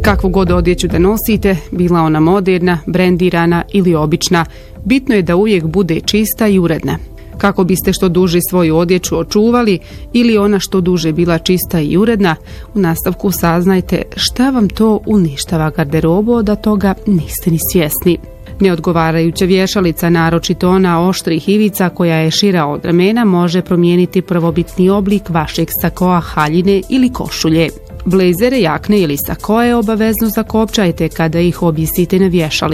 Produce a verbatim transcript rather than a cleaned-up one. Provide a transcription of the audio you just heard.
Kakvu god odjeću da nosite, bila ona moderna, brendirana ili obična, bitno je da uvijek bude čista i uredna. Kako biste što duže svoju odjeću očuvali ili ona što duže bila čista i uredna, u nastavku saznajte šta vam to uništava garderobu, da toga niste ni svjesni. Neodgovarajuća vješalica, naročito ona oštrih ivica koja je šira od ramena, može promijeniti prvobitni oblik vašeg sakoa, haljine ili košulje. Blejzere, jakne ili sakoe obavezno zakopčajte kada ih objesite na vješalicu.